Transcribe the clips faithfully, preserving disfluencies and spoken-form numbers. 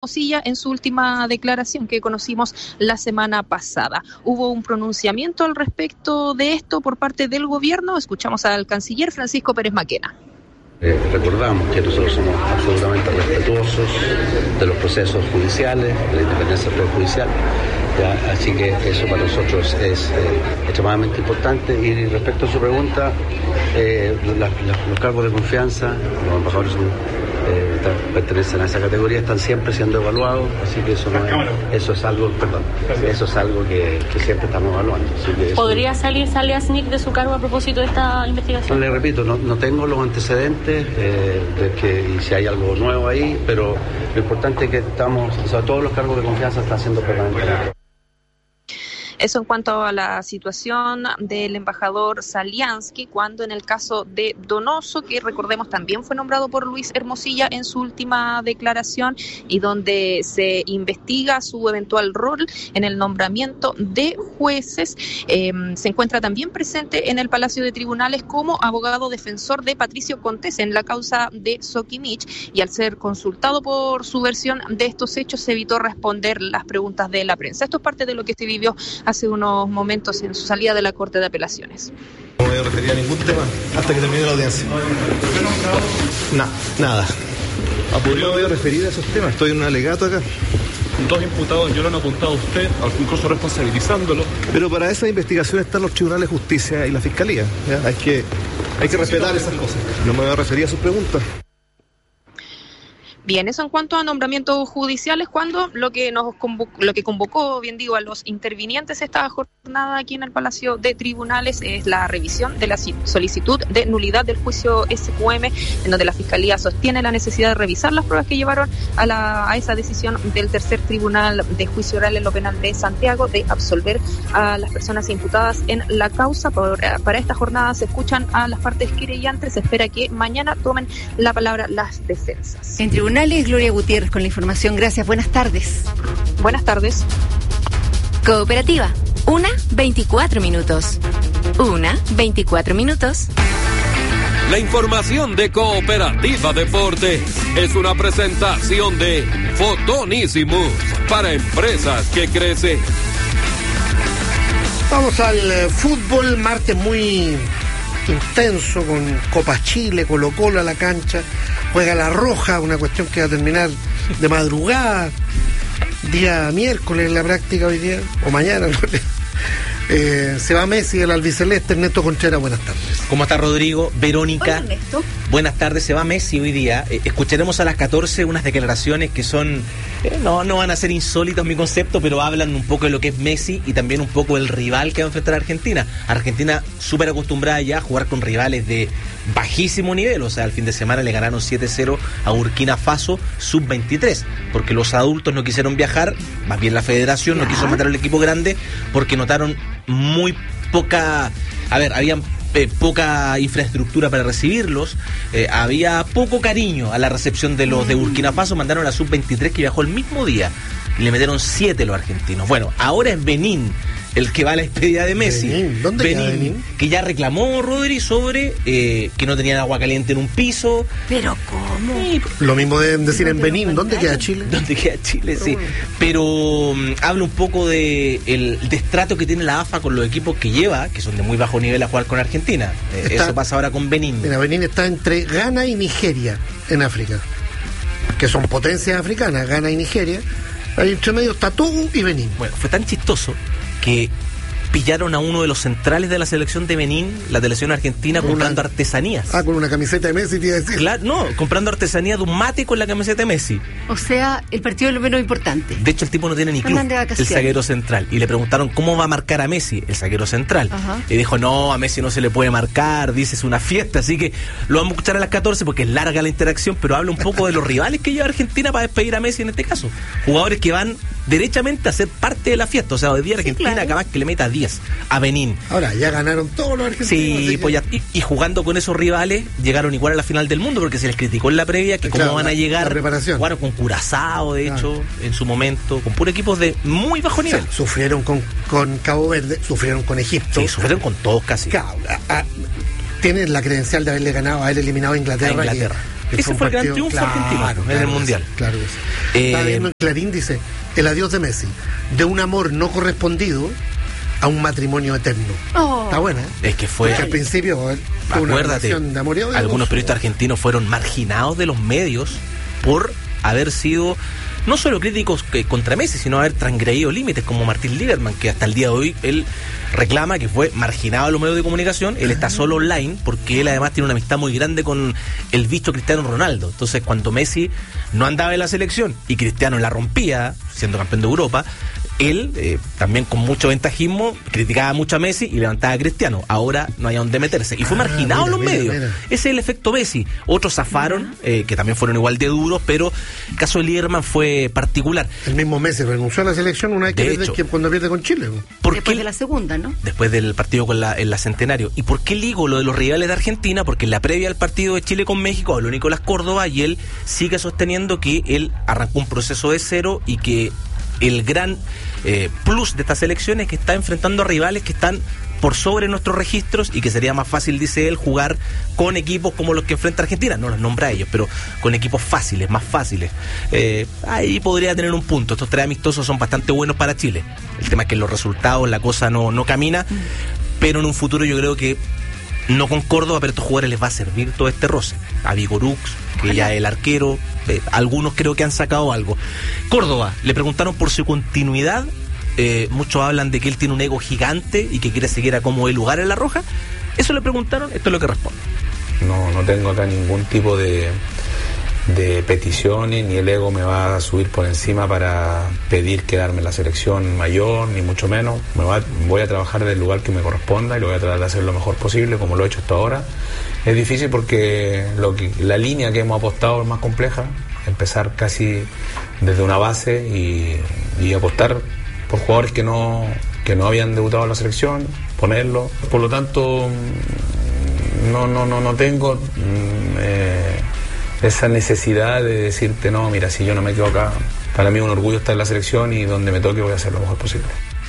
Hermosilla en su última declaración que conocimos la semana pasada. Hubo un pronunciamiento al respecto de esto por parte del gobierno. Escuchamos al canciller Francisco Pérez Maquena. Eh, recordamos que nosotros somos absolutamente respetuosos de los procesos judiciales, de la independencia del Poder Judicial, ¿ya? Así que eso para nosotros es eh, extremadamente importante. Y respecto a su pregunta, eh, la, la, los cargos de confianza, los embajadores son, eh, pertenecen a esa categoría, están siempre siendo evaluados, así que eso no es, eso es algo, perdón, eso es algo que, que siempre estamos evaluando. Así que eso, ¿podría salir Saliasnik de su cargo a propósito de esta investigación? No, le repito, no, no tengo los antecedentes eh, de que y si hay algo nuevo ahí, pero lo importante es que estamos, o sea, todos los cargos de confianza están siendo permanentemente. Eso en cuanto a la situación del embajador Saliasnik, cuando en el caso de Donoso, que recordemos también fue nombrado por Luis Hermosilla en su última declaración y donde se investiga su eventual rol en el nombramiento de jueces, eh, se encuentra también presente en el Palacio de Tribunales como abogado defensor de Patricio Contés en la causa de Soquimich, y al ser consultado por su versión de estos hechos se evitó responder las preguntas de la prensa. Esto es parte de lo que se vivió hace unos momentos en su salida de la Corte de Apelaciones. No me voy a referir a ningún tema hasta que termine la audiencia. No, nada. No me voy a referir a esos temas, estoy en un alegato acá. Dos imputados ya lo han apuntado a usted, incluso responsabilizándolo. Pero para esa investigación están los tribunales de justicia y la fiscalía. ¿Ya? Hay que, hay que respetar esas cosas. No me voy a referir a sus preguntas. Bien, eso en cuanto a nombramientos judiciales, cuando lo que nos convocó, lo que convocó, bien digo, a los intervinientes esta jornada aquí en el Palacio de Tribunales es la revisión de la solicitud de nulidad del juicio S Q M, en donde la Fiscalía sostiene la necesidad de revisar las pruebas que llevaron a, la, a esa decisión del tercer Tribunal de Juicio Oral en lo Penal de Santiago de absolver a las personas imputadas en la causa. Por, para esta jornada se escuchan a las partes querellantes. Se espera que mañana tomen la palabra las defensas. En tribunales, Gloria Gutiérrez con la información. Gracias, buenas tardes. Buenas tardes. Cooperativa, una veinticuatro minutos. Una veinticuatro minutos. La información de Cooperativa Deportes es una presentación de Fotonísimos para empresas que crecen. Vamos al eh, fútbol, martes muy intenso con Copa Chile, Colo-Colo a la cancha, juega La Roja, una cuestión que va a terminar de madrugada, día miércoles en la práctica hoy día, o mañana, ¿no? Eh, se va Messi, el albiceleste. Ernesto Contreras, buenas tardes. ¿Cómo está Rodrigo? Verónica. Hola, Ernesto. Buenas tardes, se va Messi hoy día. Eh, escucharemos a las catorce unas declaraciones que son, eh, no, no van a ser insólitas mi concepto, pero hablan un poco de lo que es Messi y también un poco del rival que va a enfrentar a Argentina. Argentina súper acostumbrada ya a jugar con rivales de bajísimo nivel, o sea, el fin de semana le ganaron siete cero a Burkina Faso sub veintitrés, porque los adultos no quisieron viajar, más bien la federación no quiso mandar al equipo grande porque notaron muy poca, a ver, había eh, poca infraestructura para recibirlos, eh, había poco cariño a la recepción de los de Burkina Faso. Mandaron a la sub veintitrés que viajó el mismo día y le metieron siete los argentinos. Bueno, ahora es Benín el que va a la despedida de Messi. Benín. ¿Dónde Benín, queda Benín? Que ya reclamó Rodri sobre eh, que no tenían agua caliente en un piso. Pero ¿cómo? Y, Lo mismo deben decir en Benín. ¿Dónde queda Chile? ¿Dónde queda Chile? Sí. Pero um, habla un poco de el destrato que tiene la A F A con los equipos que lleva, que son de muy bajo nivel, a jugar con Argentina. Eh, Está, eso pasa ahora con Benín. Mira, Benín está entre Ghana y Nigeria en África, que son potencias africanas, Ghana y Nigeria. Ahí entre medio está Togo y Benín. Bueno, fue tan chistoso que pillaron a uno de los centrales de la selección de Benín, la selección argentina, con comprando una, artesanías. Ah, con una camiseta de Messi, te iba a decir. Claro, no, comprando artesanía de un mate con la camiseta de Messi. O sea, el partido es lo menos importante. De hecho, el tipo no tiene ni club, el zaguero central. Y le preguntaron cómo va a marcar a Messi, el zaguero central. Ajá. Y dijo, no, a Messi no se le puede marcar, dice, es una fiesta. Así que lo vamos a escuchar a las catorce porque es larga la interacción, pero habla un poco de los rivales que lleva Argentina para despedir a Messi en este caso. Jugadores que van derechamente a ser parte de la fiesta. O sea, hoy día Argentina, sí, claro, capaz que le meta diez a Benín. Ahora, ya ganaron todos los argentinos. Sí, pues ya, y, y jugando con esos rivales, llegaron igual a la final del mundo, porque se les criticó en la previa que claro, cómo van a llegar. La preparación. Jugaron con Curazao, de hecho, claro, en su momento, con puros equipos de muy bajo nivel. O sea, sufrieron con, con Cabo Verde, sufrieron con Egipto. Sí, sufrieron con todos casi. Claro, a, a, tienen la credencial de haberle ganado, haber eliminado a Inglaterra. A Inglaterra. Que, Ese fue, fue el gran triunfo claro, argentino claro, en el Mundial. Claro que sí. Eh, Está viendo en Clarín, dice, el adiós de Messi, de un amor no correspondido a un matrimonio eterno. Oh. Está buena, ¿eh? Es que fue... Porque al principio fue una relación de amor y odio. Algunos periodistas argentinos fueron marginados de los medios por haber sido... no solo críticos que contra Messi, sino haber transgredido límites, como Martín Lieberman, que hasta el día de hoy él reclama que fue marginado de los medios de comunicación. Él está solo online porque él además tiene una amistad muy grande con el bicho Cristiano Ronaldo. Entonces, cuando Messi no andaba en la selección y Cristiano la rompía, siendo campeón de Europa, él, eh, también con mucho ventajismo, criticaba mucho a Messi y levantaba a Cristiano. Ahora no hay dónde meterse. Y fue ah, marginado en los mira, medios. Mira. Ese es el efecto Messi. Otros zafaron, eh, que también fueron igual de duros, pero el caso de Lieberman fue particular. El mismo Messi renunció a la selección una vez que, pierde, que cuando pierde con Chile. Después qué? de la segunda, ¿no? Después del partido con la, en la Centenario. ¿Y por qué ligo lo de los rivales de Argentina? Porque en la previa al partido de Chile con México habló Nicolás Córdoba y él sigue sosteniendo que él arrancó un proceso de cero y que el gran eh, plus de esta selección es que está enfrentando a rivales que están por sobre nuestros registros y que sería más fácil, dice él, jugar con equipos como los que enfrenta Argentina. No los nombra a ellos, pero con equipos fáciles, más fáciles. Eh, ahí podría tener un punto. Estos tres amistosos son bastante buenos para Chile. El tema es que en los resultados la cosa no, no camina, pero en un futuro yo creo que no con Córdoba, pero a estos jugadores les va a servir todo este roce. A Vigorux, que ya es el arquero, eh, algunos creo que han sacado algo. Córdoba, le preguntaron por su continuidad, eh, muchos hablan de que él tiene un ego gigante y que quiere seguir a como el lugar en La Roja. Eso le preguntaron, esto es lo que responde. No, no tengo acá ningún tipo de, de peticiones, ni el ego me va a subir por encima para pedir quedarme en la selección mayor, ni mucho menos. Me va, voy a trabajar del lugar que me corresponda y lo voy a tratar de hacer lo mejor posible, como lo he hecho hasta ahora. Es difícil porque lo que, la línea que hemos apostado es más compleja, empezar casi desde una base y, y apostar por jugadores que no, que no habían debutado en la selección, ponerlo. Por lo tanto, no, no, no, no tengo eh, esa necesidad de decirte, no, mira, si yo no me quedo acá, para mí es un orgullo estar en la selección y donde me toque voy a hacer lo mejor posible.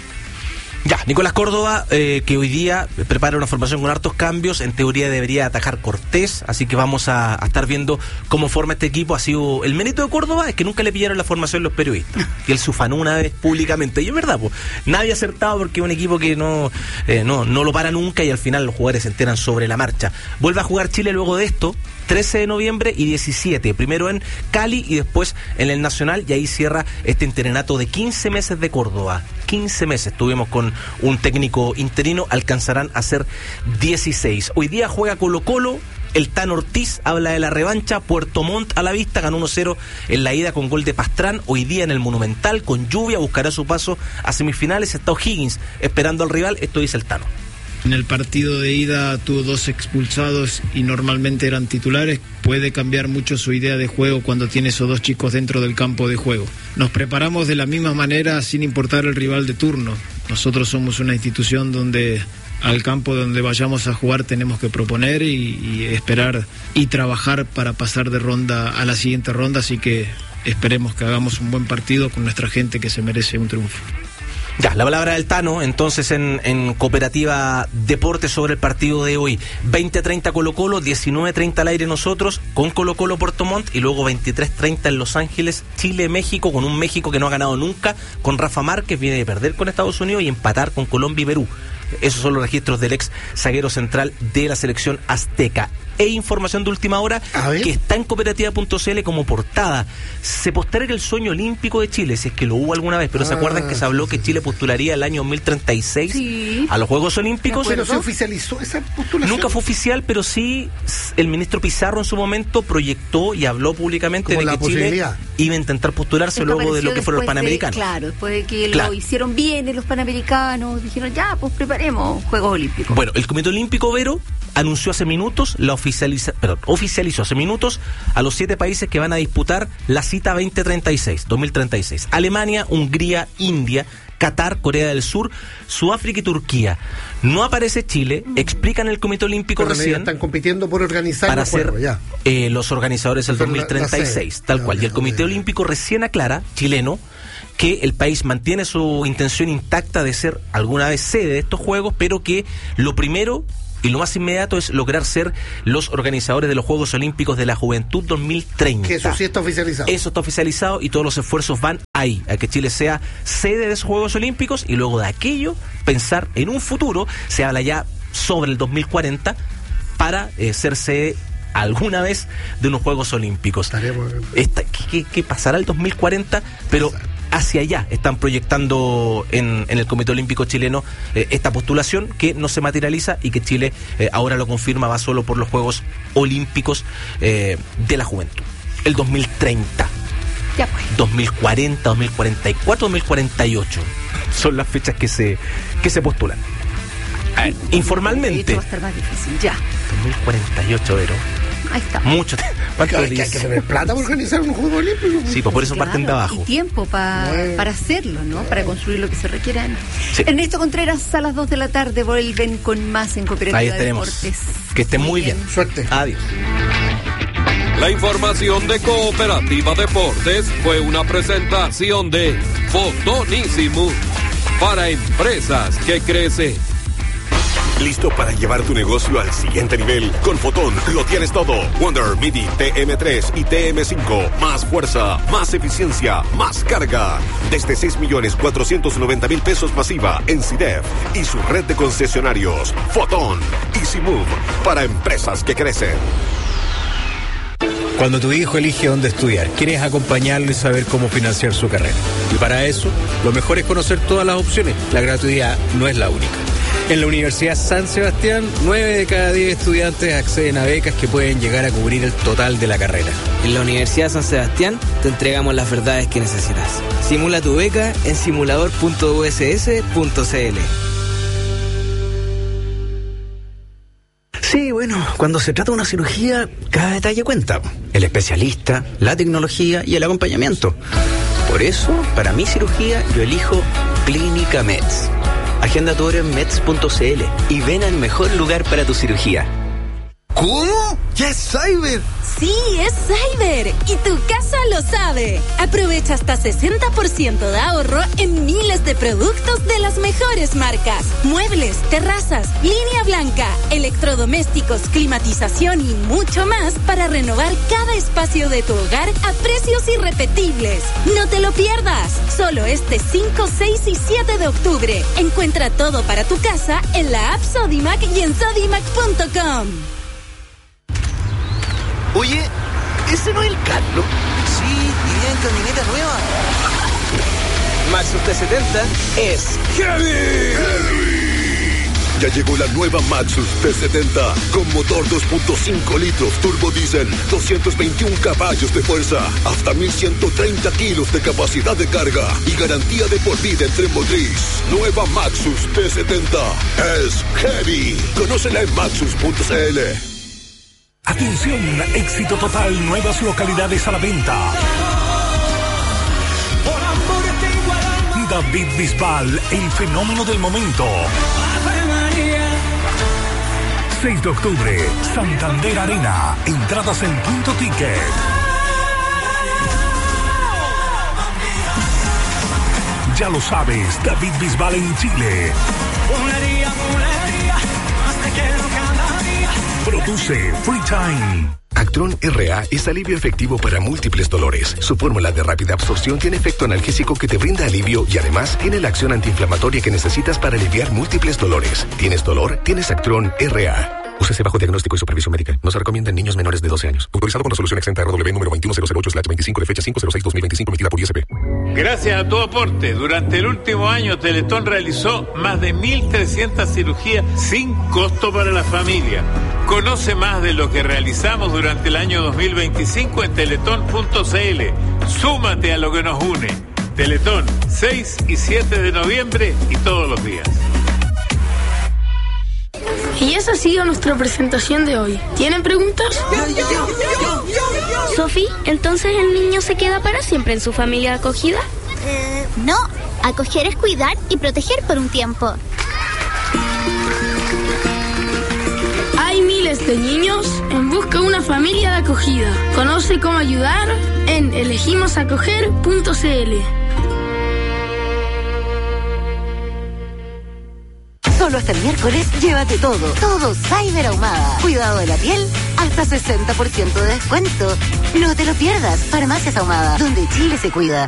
Ya, Nicolás Córdoba, eh, que hoy día prepara una formación con hartos cambios, en teoría debería atajar Cortés, así que vamos a, a estar viendo cómo forma este equipo. Ha sido el mérito de Córdoba es que nunca le pillaron la formación los periodistas, y él se ufanó una vez públicamente, y es verdad, pues, nadie ha acertado porque es un equipo que no, eh, no, no lo para nunca y al final los jugadores se enteran sobre la marcha. Vuelve a jugar Chile luego de esto, trece de noviembre y diecisiete, primero en Cali y después en el Nacional, y ahí cierra este interinato de quince meses de Córdoba. quince meses estuvimos con un técnico interino, alcanzarán a ser dieciséis. Hoy día juega Colo-Colo, el Tan Ortiz habla de la revancha, Puerto Montt a la vista, ganó uno cero en la ida con gol de Pastrán, hoy día en el Monumental con lluvia, buscará su paso a semifinales, está O'Higgins esperando al rival, esto dice el Tano. En el partido de ida tuvo dos expulsados y normalmente eran titulares. Puede cambiar mucho su idea de juego cuando tiene esos dos chicos dentro del campo de juego. Nos preparamos de la misma manera sin importar el rival de turno. Nosotros somos una institución donde al campo donde vayamos a jugar tenemos que proponer y, y esperar y trabajar para pasar de ronda a la siguiente ronda. Así que esperemos que hagamos un buen partido con nuestra gente que se merece un triunfo. Ya, la palabra del Tano, entonces en, en Cooperativa Deportes sobre el partido de hoy. veinte treinta Colo-Colo, diecinueve treinta al aire nosotros, con Colo-Colo Puerto Montt, y luego veintitrés treinta en Los Ángeles, Chile-México, con un México que no ha ganado nunca, con Rafa Márquez, viene de perder con Estados Unidos y empatar con Colombia y Perú. Esos son los registros del ex zaguero central de la selección azteca. E información de última hora que está en cooperativa punto c l como portada. Se posterga el sueño olímpico de Chile, si es que lo hubo alguna vez, pero ah, ¿se acuerdan que se habló sí, que Chile postularía el año dos mil treinta y seis sí. a los Juegos Olímpicos? Pero se oficializó esa postulación. Nunca fue oficial, pero sí el ministro Pizarro en su momento proyectó y habló públicamente como de que Chile iba a intentar postularse Esto luego de lo que fueron los Panamericanos. De, claro, después de que claro. lo hicieron bien en los Panamericanos, dijeron ya, pues preparemos Juegos Olímpicos. Bueno, el Comité Olímpico, Vero, anunció hace minutos, la oficializa, perdón, oficializó hace minutos a los siete países que van a disputar la cita veinte treinta y seis, dos mil treinta y seis. Alemania, Hungría, India, Qatar, Corea del Sur, Sudáfrica y Turquía. No aparece Chile, explican el Comité Olímpico Pero recién. Están compitiendo por organizar para los ser juegos, ya. Eh, los organizadores del dos mil treinta y seis, la, la tal cual. Y el Comité okay. Olímpico recién aclara, chileno, que el país mantiene su intención intacta de ser alguna vez sede de estos Juegos, pero que lo primero y lo más inmediato es lograr ser los organizadores de los Juegos Olímpicos de la Juventud dos mil treinta. Que eso sí está oficializado. Eso está oficializado y todos los esfuerzos van ahí, a que Chile sea sede de esos Juegos Olímpicos y luego de aquello pensar en un futuro. Se habla ya sobre el dos mil cuarenta para eh, ser sede alguna vez de unos Juegos Olímpicos. Esta, ¿qué, qué pasará el dos mil cuarenta? Pero hacia allá están proyectando en, en el Comité Olímpico Chileno eh, esta postulación que no se materializa y que Chile eh, ahora lo confirma, va solo por los Juegos Olímpicos eh, de la Juventud. El dos mil treinta. Ya pues. dos mil cuarenta, dos mil cuarenta y cuatro, dos mil cuarenta y ocho son las fechas que se, que se postulan. Eh, informalmente. Va a estar más difícil, ya. dos mil cuarenta y ocho, Vero. Ahí está. Mucho tiempo. Hay que, hay que tener plata para organizar un juego olímpico. Sí, pues por eso Claro, parten de abajo. Y tiempo pa, Bueno. para hacerlo, ¿no? Para construir lo que se requiera. Sí. Ernesto Contreras, a las dos de la tarde vuelven con más en Cooperativa Ahí estaremos. Deportes. Que estén muy bien. Suerte. Adiós. La información de Cooperativa Deportes fue una presentación de Fotonísimo para empresas que crecen. ¿Listo para llevar tu negocio al siguiente nivel? Con Fotón lo tienes todo. Wonder Midi T M tres y T M cinco. Más fuerza, más eficiencia, más carga. Desde seis millones cuatrocientos noventa mil pesos masiva en C I D E F y su red de concesionarios. Fotón. Easy Move para empresas que crecen. Cuando tu hijo elige dónde estudiar, quieres acompañarlo y saber cómo financiar su carrera. Y para eso, lo mejor es conocer todas las opciones. La gratuidad no es la única. En la Universidad San Sebastián, nueve de cada diez estudiantes acceden a becas que pueden llegar a cubrir el total de la carrera. En la Universidad San Sebastián te entregamos las verdades que necesitas. Simula tu beca en simulador punto u s s punto c l. Sí, bueno, cuando se trata de una cirugía, cada detalle cuenta. El especialista, la tecnología y el acompañamiento. Por eso, para mi cirugía, yo elijo Clínica Meds. Agenda tu hora en meds punto c l y ven al mejor lugar para tu cirugía. ¿Cómo? ¡Ya es Cyber! Sí, es Cyber y tu casa lo sabe. Aprovecha hasta sesenta por ciento de ahorro en miles de productos de las mejores marcas. Muebles, terrazas, línea blanca, electrodomésticos, climatización y mucho más para renovar cada espacio de tu hogar a precios irrepetibles. No te lo pierdas. Solo este cinco, seis y siete de octubre. Encuentra todo para tu casa en la app Sodimac y en sodimac punto com. Oye, ¿ese no es el Carlos? Sí, y bien camioneta nueva. Maxus T setenta es ¡Heavy! ¡Heavy! Ya llegó la nueva Maxus T setenta con motor dos punto cinco litros turbo diésel, doscientos veintiún caballos de fuerza, hasta mil ciento treinta kilos de capacidad de carga y garantía de por vida en tren motriz. Nueva Maxus T setenta es Heavy. Conócela en maxus punto c l. Atención, éxito total, nuevas localidades a la venta. David Bisbal, el fenómeno del momento. seis de octubre, Santander Arena. Entradas en Punto Ticket. Ya lo sabes, David Bisbal en Chile. Produce Free Time. Actron R A es alivio efectivo para múltiples dolores. Su fórmula de rápida absorción tiene efecto analgésico que te brinda alivio y además tiene la acción antiinflamatoria que necesitas para aliviar múltiples dolores. ¿Tienes dolor? Tienes Actron R A. Úsese bajo diagnóstico y supervisión médica. No se recomienda en niños menores de doce años. Autorizado con resolución exenta R W número veintiuno cero cero ocho slash veinticinco de fecha cinco cero seis dos mil veinticinco emitida por I S P. Gracias a tu aporte, durante el último año Teletón realizó más de mil trescientas cirugías sin costo para la familia. Conoce más de lo que realizamos durante el año dos mil veinticinco en teletón punto c l. Súmate a lo que nos une. Teletón, seis y siete de noviembre y todos los días. Y esa ha sido nuestra presentación de hoy. ¿Tienen preguntas? Sofi, ¿entonces el niño se queda para siempre en su familia de acogida? Eh, no, acoger es cuidar y proteger por un tiempo. Hay miles de niños en busca de una familia de acogida. Conoce cómo ayudar en elegimos acoger punto c l. Solo hasta el miércoles, llévate todo. Todo Cyber Ahumada. Cuidado de la piel, hasta sesenta por ciento de descuento. No te lo pierdas. Farmacias Ahumada, donde Chile se cuida.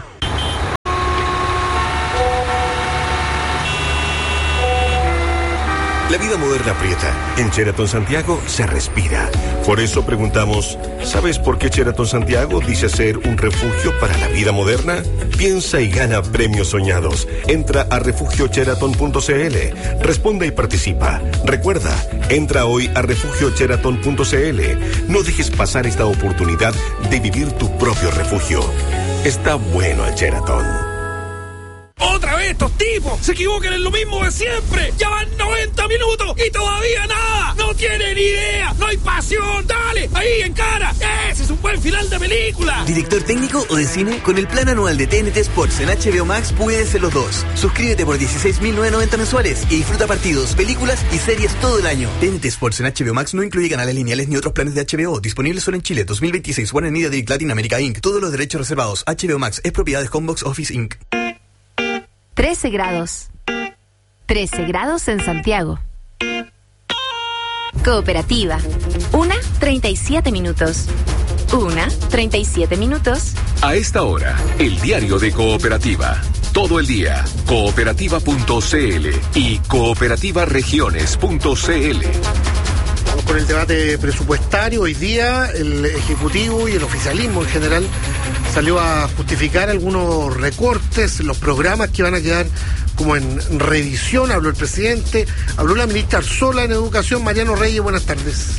La vida moderna aprieta. En Sheraton Santiago se respira. Por eso preguntamos, ¿sabes por qué Sheraton Santiago dice ser un refugio para la vida moderna? Piensa y gana premios soñados. Entra a refugio sheraton punto c l. Responde y participa. Recuerda, entra hoy a refugio sheraton punto c l. No dejes pasar esta oportunidad de vivir tu propio refugio. Está bueno el Sheraton. ¡Otra vez estos tipos! ¡Se equivocan en lo mismo de siempre! ¡Ya van noventa minutos y todavía nada! ¡No tienen idea! ¡No hay pasión! ¡Dale! ¡Ahí, en cara! ¡Ese es un buen final de película! ¿Director técnico o de cine? Con el plan anual de T N T Sports en H B O Max puedes ser los dos. Suscríbete por dieciséis mil novecientos noventa mensuales y disfruta partidos, películas y series todo el año. T N T Sports en H B O Max no incluye canales lineales ni otros planes de H B O. Disponible solo en Chile. dos mil veintiséis. Warner Media Direct Latin America incorporated. Todos los derechos reservados. H B O Max es propiedad de Homebox Office incorporated. trece grados. trece grados en Santiago. Cooperativa. una treinta y siete minutos. una treinta y siete minutos. A esta hora, el diario de Cooperativa. Todo el día, cooperativa punto c l y cooperativa regiones punto c l. Vamos con el debate presupuestario. Hoy día el Ejecutivo y el oficialismo en general salió a justificar algunos recortes, los programas que van a quedar como en revisión. Habló el presidente, habló la ministra Arzola en Educación. Mariano Reyes, buenas tardes.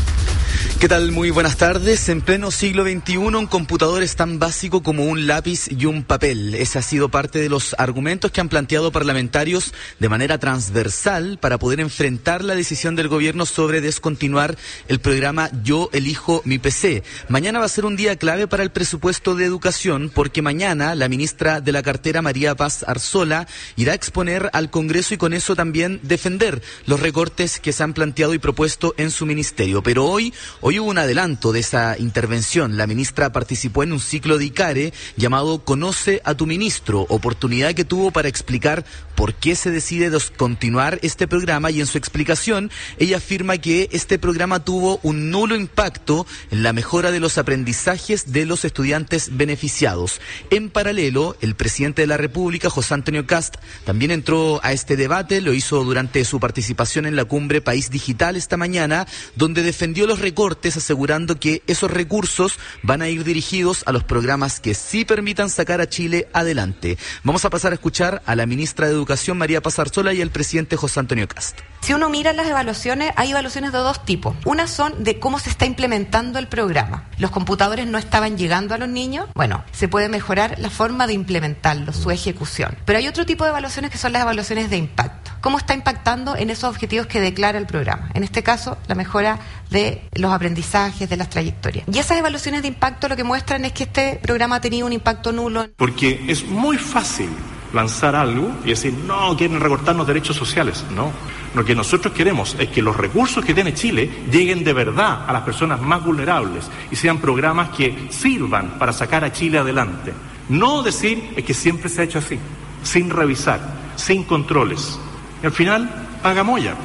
¿Qué tal? Muy buenas tardes. En pleno siglo veintiuno, un computador es tan básico como un lápiz y un papel. Ese ha sido parte de los argumentos que han planteado parlamentarios de manera transversal para poder enfrentar la decisión del gobierno sobre descontinuar el programa Yo Elijo Mi P C. Mañana va a ser un día clave para el presupuesto de educación, porque mañana la ministra de la cartera, María Paz Arzola, irá a exponer al Congreso y con eso también defender los recortes que se han planteado y propuesto en su ministerio. Pero hoy, hoy hubo un adelanto de esa intervención. La ministra participó en un ciclo de ICARE llamado Conoce a tu ministro, oportunidad que tuvo para explicar por qué se decide descontinuar este programa, y en su explicación ella afirma que este programa tuvo un nulo impacto en la mejora de los aprendizajes de los estudiantes beneficiados. En paralelo, el presidente de la República, José Antonio Kast, también entró a este debate. Lo hizo durante su participación en la cumbre País Digital esta mañana, donde defendió los recortes, asegurando que esos recursos van a ir dirigidos a los programas que sí permitan sacar a Chile adelante. Vamos a pasar a escuchar a la ministra de Educación, María Paz Arzola, y al presidente José Antonio Kast. Si uno mira las evaluaciones, hay evaluaciones de dos tipos. Una son de cómo se está implementando el programa. Los computadores no estaban llegando a los niños. Bueno, se puede mejorar la forma de implementarlo, su ejecución. Pero hay otro tipo de evaluaciones que son las evaluaciones de impacto. ¿Cómo está impactando en esos objetivos que declara el programa? En este caso, la mejora de los aprendizajes, de las trayectorias. Y esas evaluaciones de impacto lo que muestran es que este programa ha tenido un impacto nulo. Porque es muy fácil lanzar algo y decir, no, quieren recortarnos derechos sociales. No, lo que nosotros queremos es que los recursos que tiene Chile lleguen de verdad a las personas más vulnerables y sean programas que sirvan para sacar a Chile adelante. No decir es que siempre se ha hecho así, sin revisar, sin controles. Y al final, haga molla.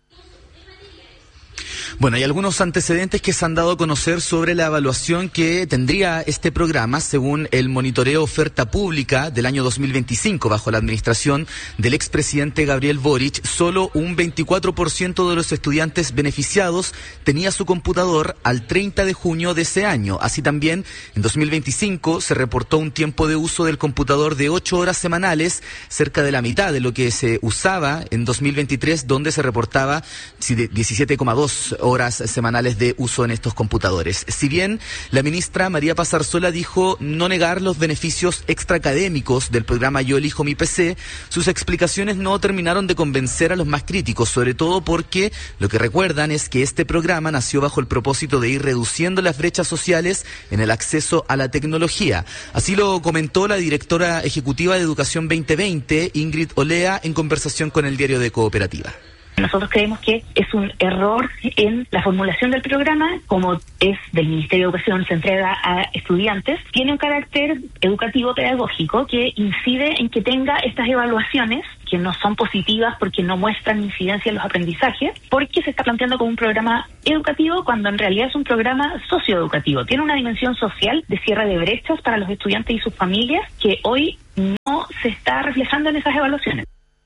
Bueno, hay algunos antecedentes que se han dado a conocer sobre la evaluación que tendría este programa. Según el monitoreo oferta pública del año dos mil veinticinco, bajo la administración del expresidente Gabriel Boric, solo un veinticuatro por ciento de los estudiantes beneficiados tenía su computador al treinta de junio de ese año. Así también, en dos mil veinticinco se reportó un tiempo de uso del computador de ocho horas semanales, cerca de la mitad de lo que se usaba en dos mil veintitrés, donde se reportaba diecisiete coma dos horas semanales de uso en estos computadores. Si bien la ministra María Paz Arzola dijo no negar los beneficios extraacadémicos del programa Yo Elijo Mi P C, sus explicaciones no terminaron de convencer a los más críticos, sobre todo porque lo que recuerdan es que este programa nació bajo el propósito de ir reduciendo las brechas sociales en el acceso a la tecnología. Así lo comentó la directora ejecutiva de Educación veinte veinte, Ingrid Olea, en conversación con el diario de Cooperativa. Nosotros creemos que es un error en la formulación del programa, como es del Ministerio de Educación, se entrega a estudiantes, tiene un carácter educativo pedagógico que incide en que tenga estas evaluaciones que no son positivas porque no muestran incidencia en los aprendizajes, porque se está planteando como un programa educativo cuando en realidad es un programa socioeducativo. Tiene una dimensión social de cierre de brechas para los estudiantes y sus familias que hoy no se está reflejando en esas evaluaciones.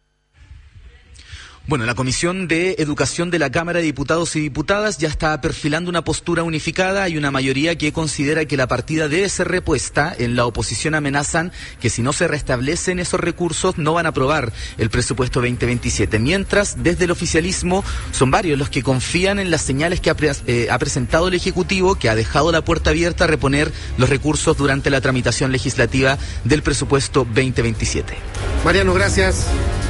Bueno, la Comisión de Educación de la Cámara de Diputados y Diputadas ya está perfilando una postura unificada. Hay una mayoría que considera que la partida debe ser repuesta. En la oposición amenazan que si no se restablecen esos recursos no van a aprobar el presupuesto veinte veintisiete. Mientras, desde el oficialismo, son varios los que confían en las señales que ha, pre eh, ha presentado el Ejecutivo, que ha dejado la puerta abierta a reponer los recursos durante la tramitación legislativa del presupuesto veinte veintisiete. Mariano, gracias.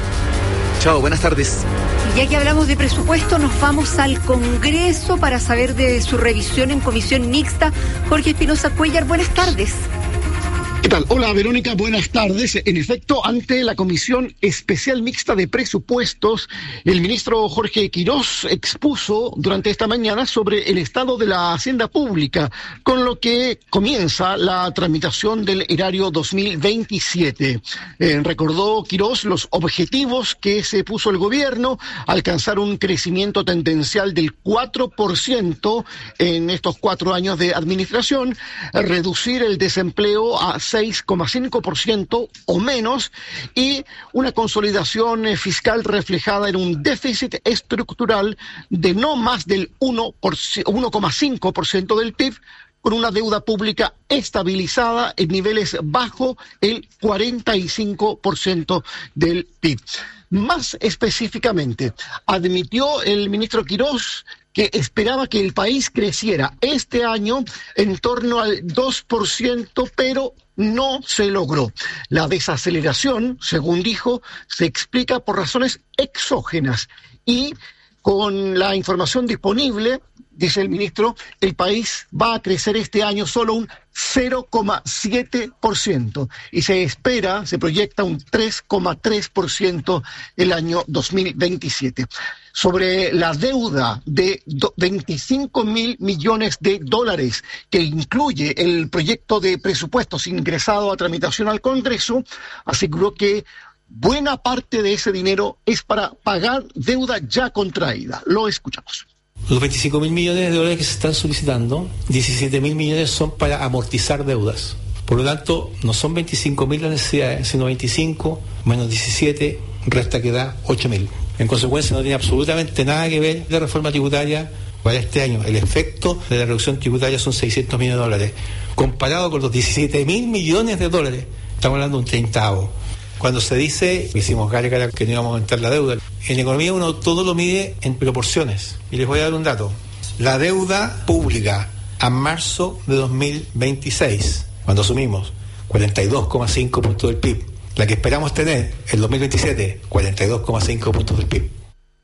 Chao, buenas tardes. Y ya que hablamos de presupuesto, nos vamos al Congreso para saber de su revisión en comisión mixta. Jorge Espinosa Cuellar, buenas tardes. ¿Qué tal? Hola, Verónica, buenas tardes. En efecto, ante la Comisión Especial Mixta de Presupuestos, el ministro Jorge Quirós expuso durante esta mañana sobre el estado de la hacienda pública, con lo que comienza la tramitación del erario dos mil veintisiete. Eh, recordó Quirós los objetivos que se puso el gobierno: alcanzar un crecimiento tendencial del cuatro por ciento en estos cuatro años de administración, reducir el desempleo a seis coma cinco por ciento o menos y una consolidación fiscal reflejada en un déficit estructural de no más del uno coma cinco por ciento del P I B, con una deuda pública estabilizada en niveles bajo el cuarenta y cinco por ciento del P I B. Más específicamente, admitió el ministro Quirós que esperaba que el país creciera este año en torno al dos por ciento, pero no se logró. La desaceleración, según dijo, se explica por razones exógenas y con la información disponible, dice el ministro, el país va a crecer este año solo un cero coma siete por ciento y se espera, se proyecta un tres coma tres por ciento el año dos mil veintisiete. Sobre la deuda de veinticinco mil millones de dólares que incluye el proyecto de presupuestos ingresado a tramitación al Congreso, aseguró que buena parte de ese dinero es para pagar deuda ya contraída. Lo escuchamos. Los veinticinco mil millones de dólares que se están solicitando, diecisiete mil millones son para amortizar deudas. Por lo tanto, no son veinticinco mil las necesidades, sino veinticinco menos diecisiete, resta que da ocho mil. En consecuencia, no tiene absolutamente nada que ver la reforma tributaria para este año. El efecto de la reducción tributaria son seiscientos millones de dólares. Comparado con los diecisiete mil millones de dólares, estamos hablando de un treintavo. Cuando se dice, hicimos gárgara que no íbamos a aumentar la deuda, en economía uno todo lo mide en proporciones. Y les voy a dar un dato. La deuda pública a marzo de dos mil veintiséis, cuando asumimos cuarenta y dos coma cinco puntos del P I B, la que esperamos tener el dos mil veintisiete, cuarenta y dos coma cinco puntos del P I B.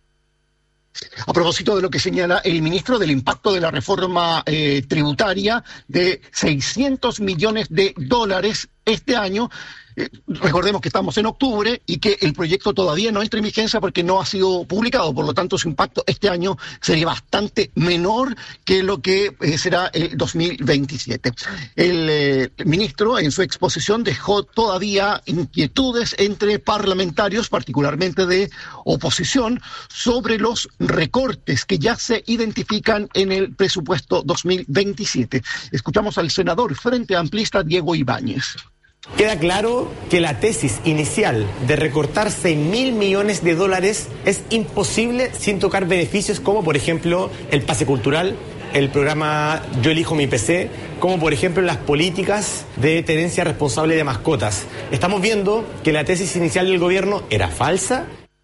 A propósito de lo que señala el ministro del impacto de la reforma eh, tributaria de seiscientos millones de dólares este año, eh, recordemos que estamos en octubre y que el proyecto todavía no entra en vigencia porque no ha sido publicado, por lo tanto su impacto este año sería bastante menor que lo que eh, será el dos mil veintisiete. El eh, ministro en su exposición dejó todavía inquietudes entre parlamentarios, particularmente de oposición, sobre los recortes que ya se identifican en el presupuesto dos mil veintisiete. Escuchamos al senador Frente Amplista Diego Ibáñez. Queda claro que la tesis inicial de recortar seis mil millones de dólares es imposible sin tocar beneficios como, por ejemplo, el pase cultural, el programa Yo Elijo Mi P C, como, por ejemplo, las políticas de tenencia responsable de mascotas. Estamos viendo que la tesis inicial del gobierno era falsa.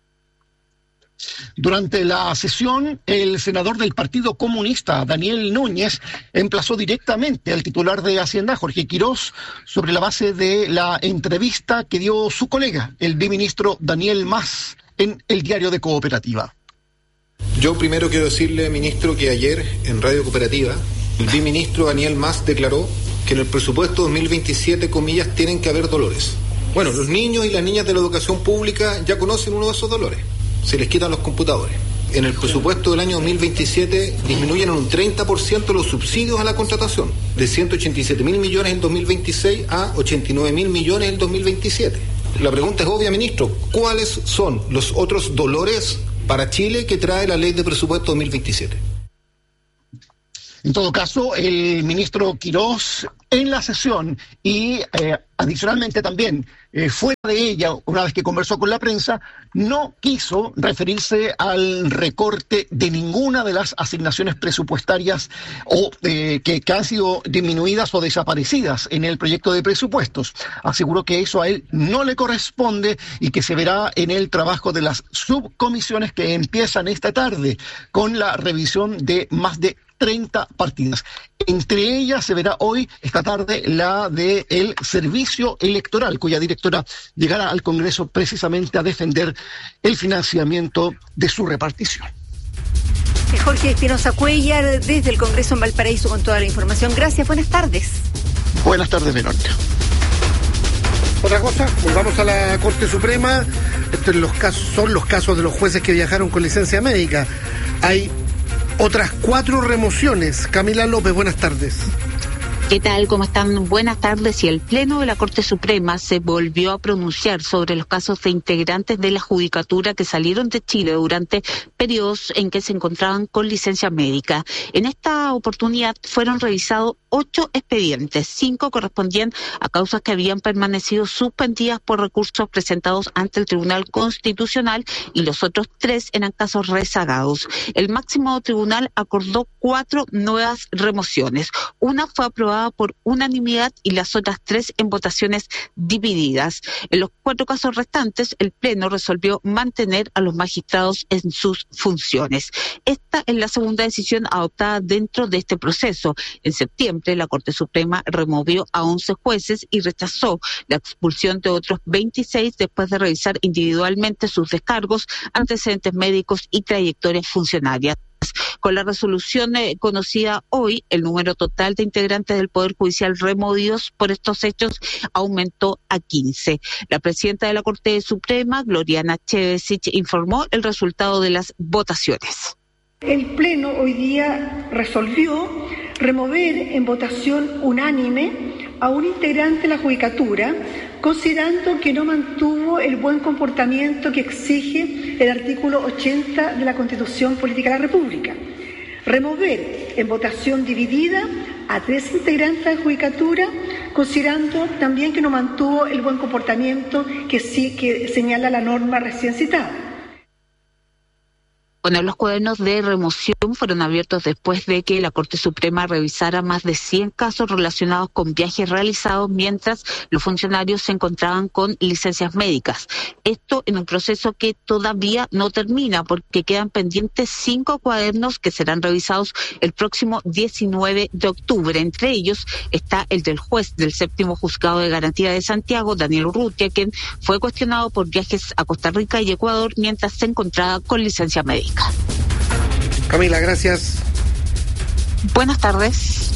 Durante la sesión, el senador del Partido Comunista, Daniel Núñez, emplazó directamente al titular de Hacienda, Jorge Quirós, sobre la base de la entrevista que dio su colega, el biministro Daniel Mas, en el Diario de Cooperativa. Yo primero quiero decirle, ministro, que ayer en Radio Cooperativa, el biministro Daniel Mas declaró que en el presupuesto dos mil veintisiete, comillas, tienen que haber dolores. Bueno, los niños y las niñas de la educación pública ya conocen uno de esos dolores. se les quitan los computadores. En el presupuesto del año dos mil veintisiete disminuyen en un treinta por ciento los subsidios a la contratación, de ciento ochenta y siete mil millones en dos mil veintiséis a ochenta y nueve mil millones en dos mil veintisiete. La pregunta es obvia, ministro, ¿cuáles son los otros dolores para Chile que trae la ley de presupuesto dos mil veintisiete? En todo caso, el ministro Quirós en la sesión y eh, adicionalmente también eh, fuera de ella, una vez que conversó con la prensa, no quiso referirse al recorte de ninguna de las asignaciones presupuestarias o eh, que, que han sido disminuidas o desaparecidas en el proyecto de presupuestos. Aseguró que eso a él no le corresponde y que se verá en el trabajo de las subcomisiones que empiezan esta tarde con la revisión de más de treinta partidas. Entre ellas se verá hoy, esta tarde, la del Servicio Electoral, cuya directora llegará al Congreso precisamente a defender el financiamiento de su repartición. Jorge Espinosa Cuéllar, desde el Congreso en Valparaíso, con toda la información. Gracias, buenas tardes. Buenas tardes, Verónica. Otra cosa, volvamos a la Corte Suprema. Estos los casos, son los casos de los jueces que viajaron con licencia médica. Hay otras cuatro remociones. Camila López, buenas tardes. ¿Qué tal? ¿Cómo están? Buenas tardes. Y el Pleno de la Corte Suprema se volvió a pronunciar sobre los casos de integrantes de la Judicatura que salieron de Chile durante periodos en que se encontraban con licencia médica. En esta oportunidad fueron revisados ocho expedientes. Cinco correspondían a causas que habían permanecido suspendidas por recursos presentados ante el Tribunal Constitucional y los otros tres eran casos rezagados. El máximo tribunal acordó cuatro nuevas remociones. Una fue aprobada por unanimidad y las otras tres en votaciones divididas. En los cuatro casos restantes, el Pleno resolvió mantener a los magistrados en sus funciones. Esta es la segunda decisión adoptada dentro de este proceso. En septiembre, la Corte Suprema removió a once jueces y rechazó la expulsión de otros veintiséis después de revisar individualmente sus descargos, antecedentes médicos y trayectorias funcionarias. Con la resolución eh, conocida hoy, el número total de integrantes del Poder Judicial removidos por estos hechos aumentó a quince. La presidenta de la Corte Suprema, Gloriana Chevesich, informó el resultado de las votaciones. El Pleno hoy día resolvió remover en votación unánime a un integrante de la Judicatura, considerando que no mantuvo el buen comportamiento que exige el artículo ochenta de la Constitución Política de la República. Remover en votación dividida a tres integrantes de la Judicatura, considerando también que no mantuvo el buen comportamiento que sí que señala la norma recién citada. Bueno, los cuadernos de remoción fueron abiertos después de que la Corte Suprema revisara más de cien casos relacionados con viajes realizados mientras los funcionarios se encontraban con licencias médicas. Esto en un proceso que todavía no termina porque quedan pendientes cinco cuadernos que serán revisados el próximo diecinueve de octubre. Entre ellos está el del juez del séptimo Juzgado de Garantía de Santiago, Daniel Urrutia, quien fue cuestionado por viajes a Costa Rica y Ecuador mientras se encontraba con licencia médica. Camila, gracias. Buenas tardes.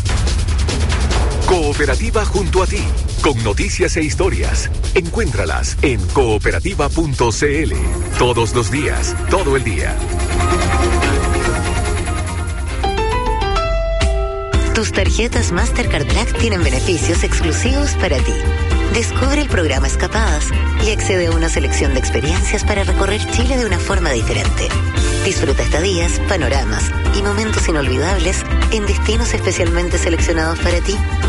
Cooperativa junto a ti, con noticias e historias. Encuéntralas en cooperativa punto cl. Todos los días, todo el día. Tus tarjetas Mastercard Black tienen beneficios exclusivos para ti. Descubre el programa Escapadas y accede a una selección de experiencias para recorrer Chile de una forma diferente. Disfruta estadías, panoramas y momentos inolvidables en destinos especialmente seleccionados para ti.